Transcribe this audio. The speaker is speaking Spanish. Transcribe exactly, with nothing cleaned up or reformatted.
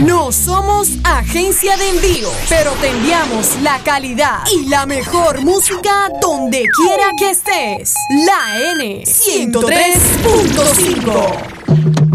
No somos agencia de envío, pero te enviamos la calidad y la mejor música donde quiera que estés. La N ciento tres punto cinco.